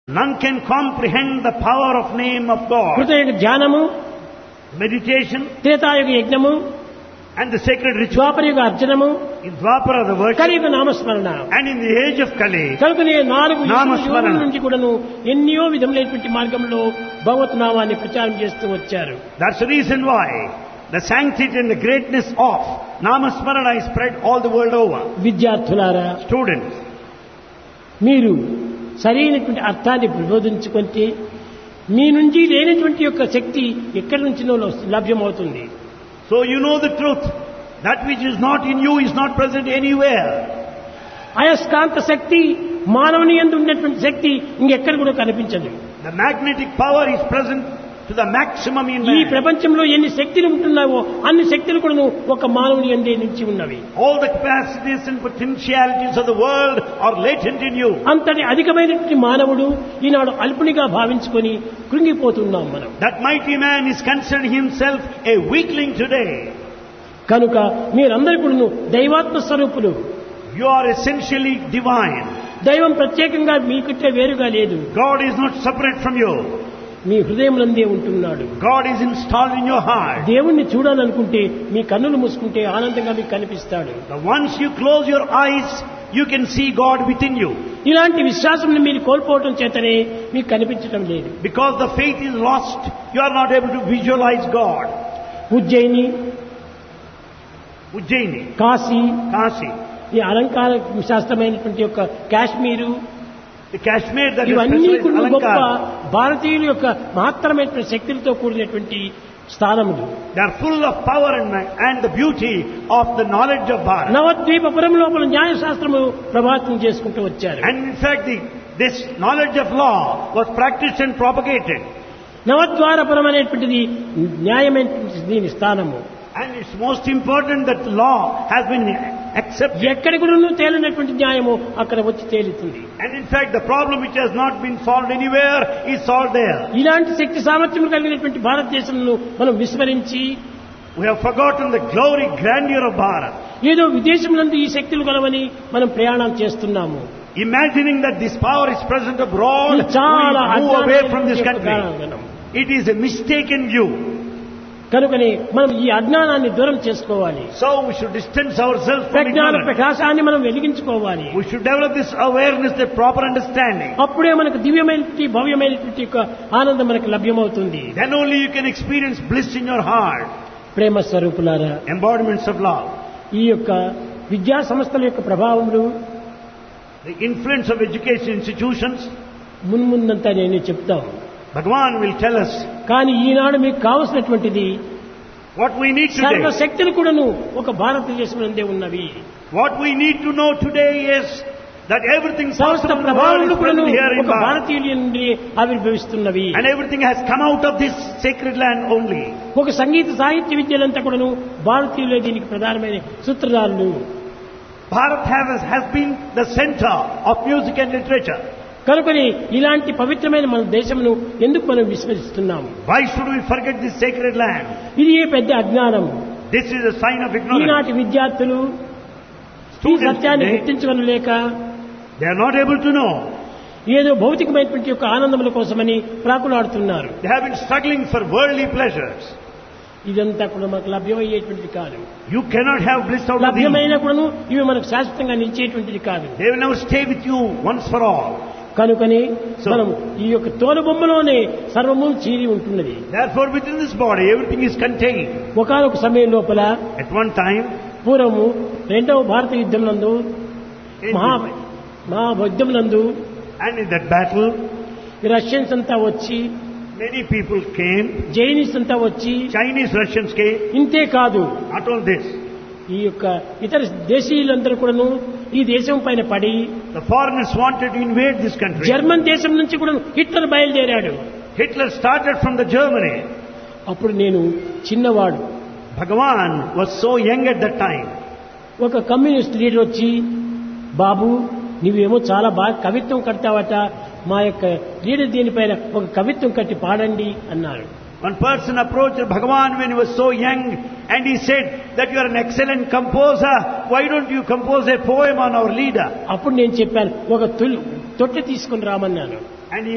None can comprehend the power of name of God. కృతయుగ ధ్యానము, Meditation త్రేతాయుగ యజ్ఞము, and the sacred ritual. Dwaparayuga అర్చనము, In Dwapara the worship కలియుగ నామస్మరణ. and in the age of Kali. కనుకనే 4 నామస్మరణ. యుగముల నుంచి కూడాను ఎన్నో విధములైనటువంటి మార్గంలో భగవత్ నామాన్ని ప్రచారం చేస్తూ వచ్చారు. That's the reason why the sanctity and the greatness of Namasmarana is spread all the world over. విద్యార్థులారా, Students, మీరు సరైనటువంటి అర్థాన్ని ప్రబోధించుకుంటే మీ నుంచి లేనటువంటి యొక్క శక్తి ఎక్కడి నుంచినో లభ్యమవుతుంది. so you know the truth. That which is not in you is not present anywhere. అయస్కాంత శక్తి మానవుని యందు ఉన్నటువంటి శక్తి ఇంకెక్కడ కూడా కనిపించదు. The magnetic power is present to the maximum in ఈ man. ప్రపంచంలో ఎన్ని శక్తులు ఉంటున్నావో అన్ని శక్తులు కూడా ఒక మానవుని యందే నుంచి ఉన్నవి. All the capacities and potentialities of the world are latent in you. అంతటి అధికమైనటువంటి మానవుడు ఈనాడు అల్పునిగా భావించుకొని కృంగిపోతున్నాం మనం. That mighty man is considering himself a weakling today. కనుక మీరందరూ కూడా దైవాత్మ స్వరూపులు. You are essentially divine. దైవం ప్రత్యేకంగా మీకంటే వేరుగా లేదు. God is not separate from you. మీ హృదయంలోనే ఉంటున్నాడు. God is installed in your heart. దేవుణ్ణి చూడాలనుకుంటే మీ కన్నులు మూసుకుంటే ఆనందంగా మీకు కనిపిస్తాడు. Once you close your eyes, you can see God within you. ఇలాంటి విశ్వాసం మీరు కోల్పోవటం చేతనే మీకు కనిపించడం లేదు. Because the faith is lost, you are not able to visualize God. Ujjaini, Ujjaini, Kashi, Kasi, ఈ అలంకార శాస్త్రమైనటువంటి యొక్క Kashmir, the Kashmir that is ఇవన్నీ specialized కూడా గొప్ప Alankara, భారతీయుల యొక్క మహత్తరమైనటువంటి శక్తులతో కూడినటువంటి స్థానములు. they are full of power and the beauty of the knowledge of Bharat. నవద్వీపపురం లోపల న్యాయశాస్త్రము ప్రభావితం చేసుకుంటూ వచ్చారు. And in fact, this knowledge of law was practiced and propagated. నవద్వారపురం అనేటువంటిది న్యాయమైనటువంటి దీని స్థానము. And it's most important that law has been accepted. ఎక్కడి కూడా తేలినటువంటి న్యాయము అక్కడ వచ్చి తేలుతుంది. And in fact, the problem which has not been solved anywhere is solved there. ఇలాంటి శక్తి సామర్థ్యం కలిగినటువంటి భారతదేశంలో మనం విస్మరించి We have forgotten the glory, grandeur of Bharat. ఏదో విదేశంలో ఈ శక్తులు కలవని మనం ప్రయాణం చేస్తున్నాము. Imagining that this power is present abroad, ఇది చాలా we move away from this అజ్ఞానం. country. It is a mistaken view. కనుకనే మనం ఈ అజ్ఞానాన్ని దూరం చేసుకోవాలి. So we should distance ourselves from ప్రజ్ఞాన ignorance. ప్రకాశాన్ని మనం వెలిగించుకోవాలి. We should develop this awareness, the proper understanding. అప్పుడే మనకు దివ్యమైనటువంటి భవ్యమైనటువంటి యొక్క ఆనందం మనకు లభ్యమవుతుంది. Then only you can experience bliss in your heart. ప్రేమ స్వరూపులారా, Embodiments of love. ఈ యొక్క విద్యా సంస్థల యొక్క ప్రభావములు The influence of education institutions. మున్ముందంతా నేను చెప్తాను. Bhagavan will tell us కానీ ఈనాడు మీకు కావలసినటువంటిది what we need today. సర్వశక్తులు కూడాను ఒక భారతదేశంలోనే ఉన్నవి. What we need to know today is that everything సమస్త possible in the world ప్రభావములు is కూడాను present here in ఒక Bharat. భారతీయుల నుండి ఆవిర్భవిస్తున్నవి. And everything has come out of this sacred land only. ఒక సంగీత సాహిత్య విద్యలంతా కూడాను భారతీయులే దీనికి ప్రధానమైన సూత్రధారులు. Bharat has been the center of music and literature. కనుకని ఇలాంటి పవిత్రమైన మన దేశమును ఎందుకు మనం విస్మరిస్తున్నాము? Why should we forget this sacred land? ఇది ఏ పెద్ద అజ్ఞానం. This is a sign of ignorance. ఈనాటి విద్యార్థులు ఈ Students సత్యాన్ని today, గుర్తించగలలేక they are not able to know. ఏదో భౌతికమైనటువంటి యొక్క ఆనందముల కోసమని ప్రాకులాడుతున్నారు. They have been struggling for worldly pleasures. ఇదంతా కూడా మనకు లభ్యమయ్యేటువంటిది కాదు. You cannot have bliss out of these. లభ్యమైన కూడాను ఇవి మనకు శాశ్వతంగా నిలిచేటువంటిది కాదు. They will never stay with you once for all. కనుకని మనం ఈ యొక్క తోలుబొమ్మలోనే సర్వము చీరి ఉంటున్నది. Therefore, within this body, everything is contained. ఒకనొక సమయం లోపల At one time, పూర్వము రెండవ భారత యుద్ధం నందు మహాయుద్ధం నందు and in that battle, Russians అంతా వచ్చి, many people came. జైనిస్ అంతా వచ్చి, Chinese, Russians came. ఇంతే కాదు Not only this, ఈ యొక్క ఇతర దేశీయులందరూ కూడాను ఈ దేశం పైన పడి the foreigners wanted to invade this country. German దేశం నుంచి కూడా హిట్లర్ బయలుదేరాడు. Hitler started from the Germany. అప్పుడు నేను చిన్నవాడు. Bhagavan was so young at that time. ఒక కమ్యూనిస్ట్ లీడర్ వచ్చి, బాబు నువ్వేమో చాలా బాగా కవిత్వం కడతావట, మా యొక్క లీడర్ దీనిపైన ఒక కవిత్వం కట్టి పాడండి అన్నారు. One person approached Bhagavan when he was so young and he said that you are an excellent composer. Why don't you compose a poem on our leader? అప్పుడు నేను చెప్పాను, ఒక తొట్టె తీసుకుని రామన్నాను. And he